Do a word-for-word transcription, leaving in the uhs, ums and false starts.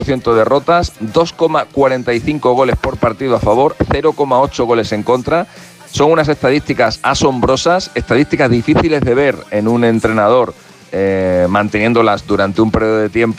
por ciento derrotas, dos coma cuarenta y cinco goles por partido a favor, cero coma ocho goles en contra. Son unas estadísticas asombrosas, estadísticas difíciles de ver en un entrenador eh, manteniéndolas durante un periodo de tiempo